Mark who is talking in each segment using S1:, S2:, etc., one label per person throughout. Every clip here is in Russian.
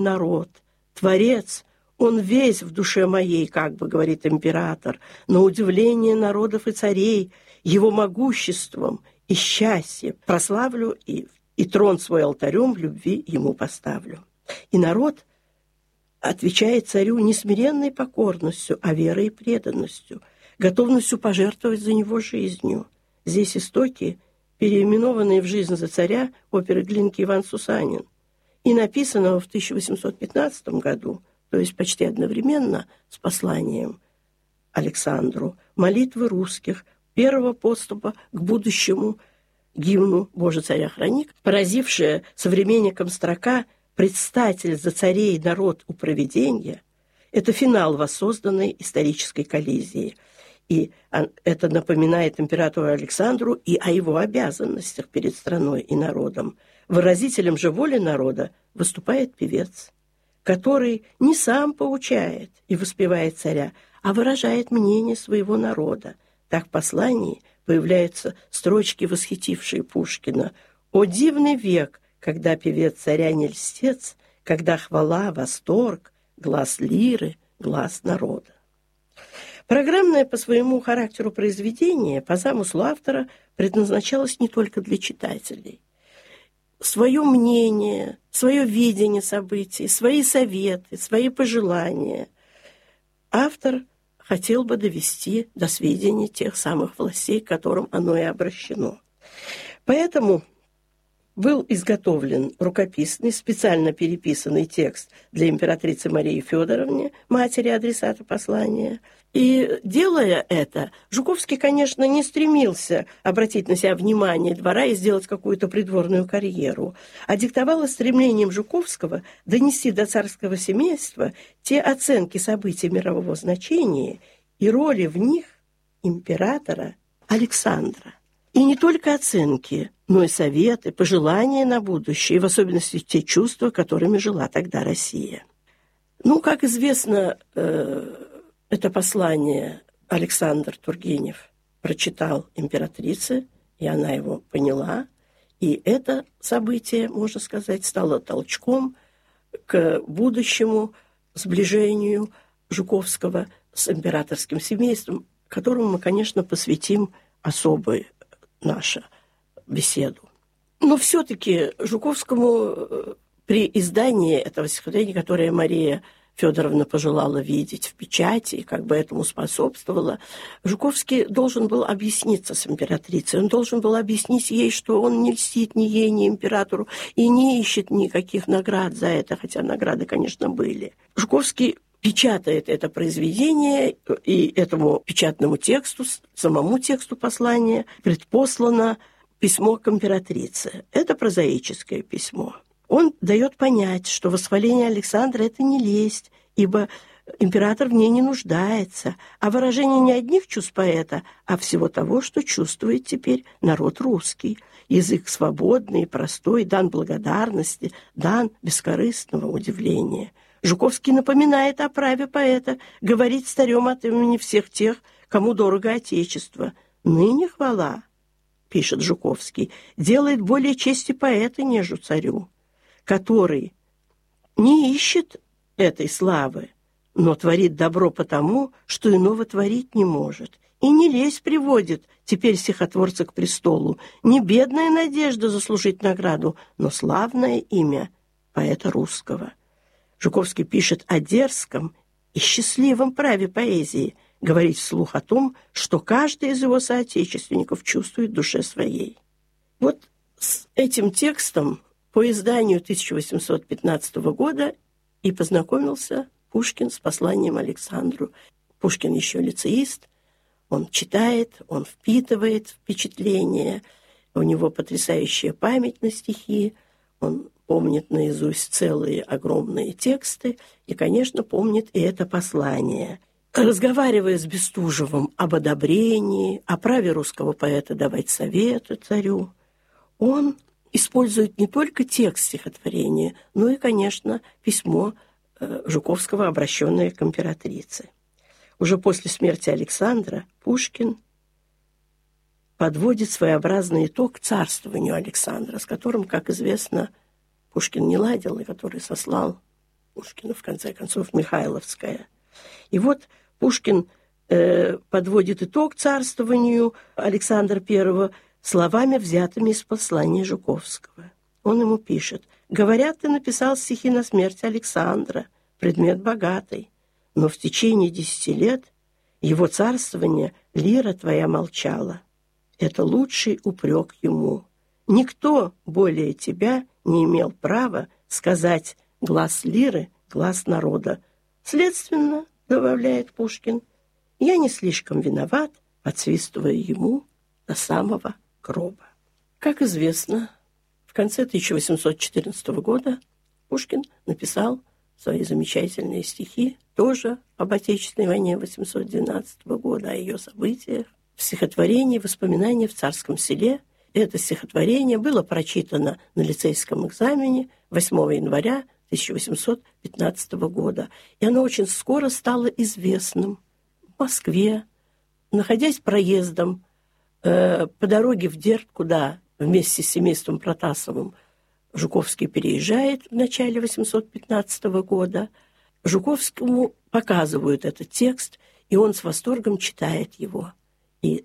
S1: народ, Творец, он весь в душе моей, как бы говорит император, на удивление народов и царей, его могуществом и счастьем прославлю и трон свой алтарем в любви ему поставлю». И народ отвечает царю не смиренной покорностью, а верой и преданностью, готовностью пожертвовать за него жизнью. Здесь истоки, переименованные в «Жизнь за царя» оперы Глинки Иван Сусанин, и написанного в 1815 году, то есть почти одновременно с посланием Александру, молитвы русских, первого поступа к будущему гимну «Боже, царя храни», поразившая современникам строка «Предстатель за царей народ у провиденья» – это финал воссозданной исторической коллизии. И это напоминает императору Александру и о его обязанностях перед страной и народом. Выразителем же воли народа выступает певец, который не сам поучает и воспевает царя, а выражает мнение своего народа. Так в послании появляются строчки, восхитившие Пушкина: «О дивный век, когда певец царя не льстец, когда хвала, восторг, глас лиры, глас народа». Программное по своему характеру произведение, по замыслу автора, предназначалось не только для читателей. Свое мнение, свое видение событий, свои советы, свои пожелания автор хотел бы довести до сведения тех самых властей, к которым оно и обращено. Поэтому был изготовлен рукописный, специально переписанный текст для императрицы Марии Федоровны, матери адресата послания. И, делая это, Жуковский, конечно, не стремился обратить на себя внимание двора и сделать какую-то придворную карьеру, а диктовало стремлением Жуковского донести до царского семейства те оценки событий мирового значения и роли в них императора Александра. И не только оценки, но и советы, пожелания на будущее, в особенности те чувства, которыми жила тогда Россия. Как известно, это послание Александр Тургенев прочитал императрице, и она его поняла. И это событие, можно сказать, стало толчком к будущему сближению Жуковского с императорским семейством, которому мы, конечно, посвятим особую нашу беседу. Но все-таки Жуковскому при издании этого стихотворения, которое Мария Федоровна пожелала видеть в печати и как бы этому способствовала, Жуковский должен был объясниться с императрицей. Он должен был объяснить ей, что он не льстит ни ей, ни императору и не ищет никаких наград за это, хотя награды, конечно, были. Жуковский печатает это произведение, и этому печатному тексту, самому тексту послания, предпослано письмо к императрице. Это прозаическое письмо. Он дает понять, что восхваление Александра – это не лесть, ибо император в ней не нуждается, а выражение не одних чувств поэта, а всего того, что чувствует теперь народ русский. Язык свободный и простой, дан благодарности, дан бескорыстного удивления. Жуковский напоминает о праве поэта говорить с царем от имени всех тех, кому дорого Отечество. «Ныне хвала», — пишет Жуковский, — «делает более чести поэта, нежу царю, который не ищет этой славы, но творит добро потому, что иного творить не может. И не лесть приводит теперь стихотворца к престолу, не бедная надежда заслужить награду, но славное имя поэта русского». Жуковский пишет о дерзком и счастливом праве поэзии говорить вслух о том, что каждый из его соотечественников чувствует в душе своей. Вот с этим текстом по изданию 1815 года и познакомился Пушкин с посланием Александру. Пушкин еще лицеист, он читает, он впитывает впечатления, у него потрясающая память на стихи, он помнит наизусть целые огромные тексты и, конечно, помнит и это послание. Разговаривая с Бестужевым об одобрении, о праве русского поэта давать советы царю, он использует не только текст стихотворения, но и, конечно, письмо Жуковского, обращенное к императрице. Уже после смерти Александра Пушкин подводит своеобразный итог царствованию Александра, с которым, как известно, Пушкин не ладил, и который сослал Пушкина, в конце концов, Михайловская. И вот Пушкин подводит итог царствованию Александра I словами, взятыми из послания Жуковского. Он ему пишет: «Говорят, ты написал стихи на смерть Александра, предмет богатый, но в течение 10 лет его царствования лира твоя молчала. Это лучший упрек ему. Никто более тебя не имел права сказать глас лиры, глас народа. Следственно, — добавляет Пушкин, — я не слишком виноват, подсвистывая ему до самого гроба». Как известно, в конце 1814 года Пушкин написал свои замечательные стихи тоже об Отечественной войне 1812 года, о ее событиях, в стихотворении «Воспоминания в царском селе». Это стихотворение было прочитано на лицейском экзамене 8 января 1815 года, и оно очень скоро стало известным в Москве. Находясь проездом по дороге в Дерб, куда вместе с семейством Протасовым Жуковский переезжает в начале 1815 года, Жуковскому показывают этот текст, и он с восторгом читает его и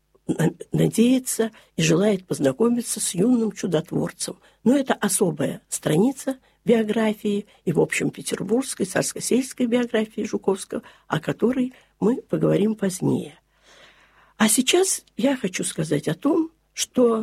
S1: надеется и желает познакомиться с юным чудотворцем. Но это особая страница биографии и, в общем, петербургской, царско-сельской биографии Жуковского, о которой мы поговорим позднее. А сейчас я хочу сказать о том, что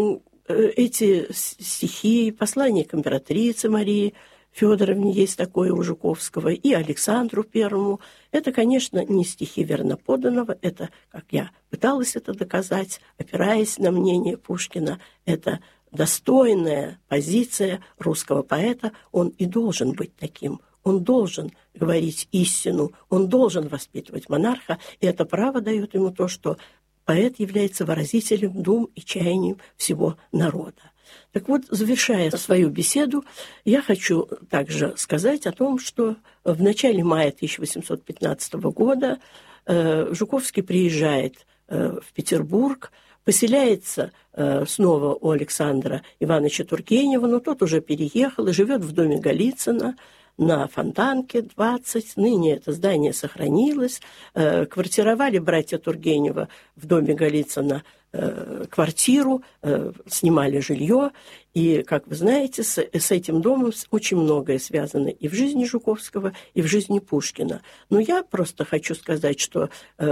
S1: эти стихи, послания к императрице Марии Федоровне, есть такое у Жуковского, и Александру Первому, это, конечно, не стихи верноподданного, это, как я пыталась это доказать, опираясь на мнение Пушкина, это достойная позиция русского поэта, он и должен быть таким. Он должен говорить истину, он должен воспитывать монарха, и это право дает ему то, что поэт является выразителем дум и чаяний всего народа. Так вот, завершая свою беседу, я хочу также сказать о том, что в начале мая 1815 года Жуковский приезжает в Петербург, поселяется снова у Александра Ивановича Тургенева, но тот уже переехал и живет в доме Голицына на Фонтанке, 20. Ныне это здание сохранилось. Квартировали братья Тургенева в доме Голицына квартиру, снимали жилье. И, как вы знаете, с этим домом очень многое связано и в жизни Жуковского, и в жизни Пушкина. Но я просто хочу сказать, что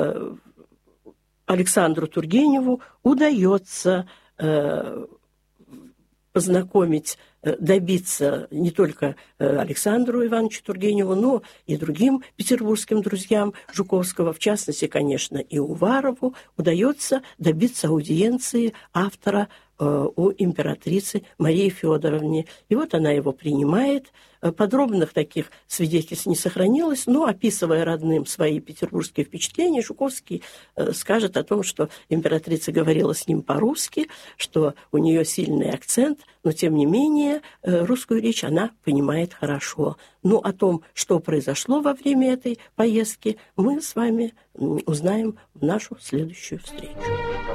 S1: Александру Тургеневу удается познакомить, добиться не только Александру Ивановичу Тургеневу, но и другим петербургским друзьям Жуковского, в частности, конечно, и Уварову, удается добиться аудиенции автора у императрицы Марии Федоровны. И вот она его принимает. Подробных таких свидетельств не сохранилось, но, описывая родным свои петербургские впечатления, Жуковский скажет о том, что императрица говорила с ним по-русски, что у нее сильный акцент, но, тем не менее, русскую речь она понимает хорошо. Ну, о том, что произошло во время этой поездки, мы с вами узнаем в нашу следующую встречу.